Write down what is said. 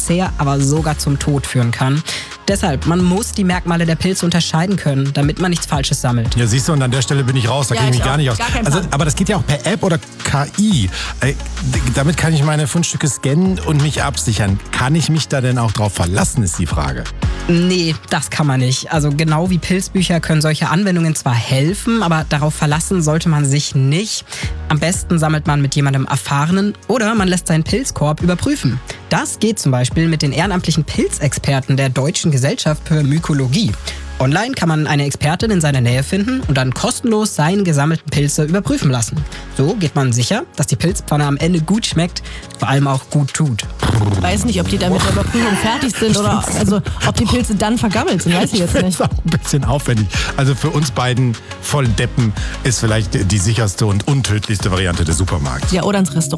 Verzehr aber sogar zum Tod führen kann. Deshalb, man muss die Merkmale der Pilze unterscheiden können, damit man nichts Falsches sammelt. Ja, siehst du, und an der Stelle bin ich raus, da kenne ich mich gar nicht aus. Also, aber das geht ja auch per App oder KI. Damit kann ich meine Fundstücke scannen und mich absichern. Kann ich mich da denn auch drauf verlassen, ist die Frage. Nee, das kann man nicht. Also genau wie Pilzbücher können solche Anwendungen zwar helfen, aber darauf verlassen sollte man sich nicht. Am besten sammelt man mit jemandem Erfahrenen oder man lässt seinen Pilzkorb überprüfen. Das geht zum Beispiel mit den ehrenamtlichen Pilzexperten der Deutschen Gesellschaft für Mykologie. Online kann man eine Expertin in seiner Nähe finden und dann kostenlos seine gesammelten Pilze überprüfen lassen. So geht man sicher, dass die Pilzpfanne am Ende gut schmeckt, vor allem auch gut tut. Ich weiß nicht, ob die da mit der Überprüfung fertig sind oder also ob die Pilze dann vergammelt sind, weiß ich jetzt nicht. Das ist auch ein bisschen aufwendig. Also für uns beiden Volldeppen ist vielleicht die sicherste und untödlichste Variante des Supermarkts. Ja, oder ins Restaurant.